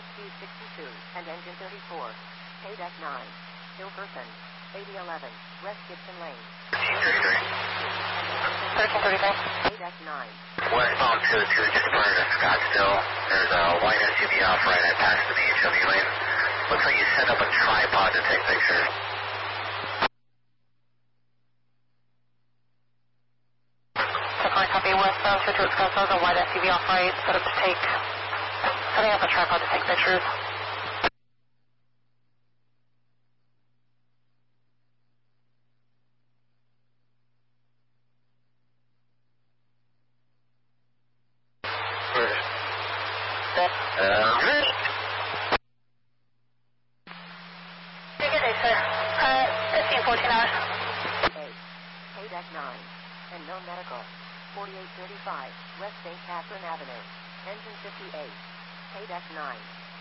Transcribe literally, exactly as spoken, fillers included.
Rescue sixty-two and Engine thirty-four. Paydeck nine. Hilverson. eighty eleven. West Gibson Lane. thirteen thirty-three. Paydeck nine. Westbound two two, just prior to Scottsdale. There's a white S U V off right at past the B H W lane. Looks like you set up a tripod to take pictures. Definitely copy. Westbound two two at Scottsdale. There's a white S U V off right. Set up to take, setting up a tripod to take pictures. Paydeck nine. And no medical. forty-eight thirty-five. West Saint Catherine Avenue. Engine fifty-eight. Paydeck nine.